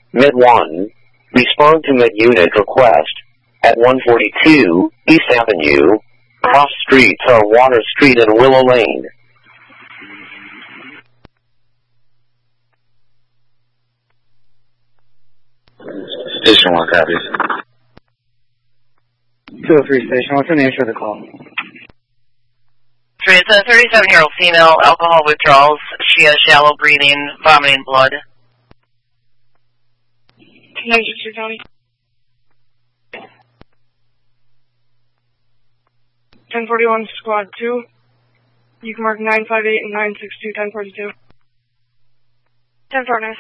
Med 1, respond to Med Unit request at 142 East Avenue. Cross streets are Water Street and Willow Lane. Station 1 copies. 203 Station, what's the nature of the call? It's a 37-year-old female, alcohol withdrawals. She has shallow breathing, vomiting blood. 962 County. 1041 Squad 2. You can mark 958 and 962 1042. 104963.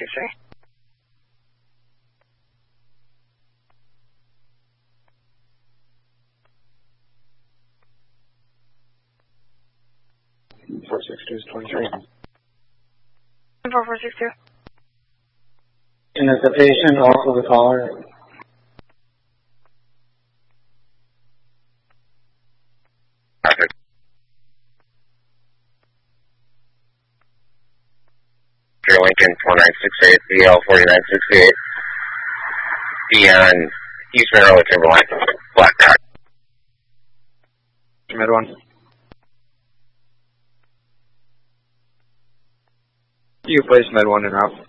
Is 23. 4462. And is the patient also the caller? Perfect. Lincoln 4968, BL 4968. Beyond East Monroe, Timberline, Black Dog. Med 1. You place Med 1 in route.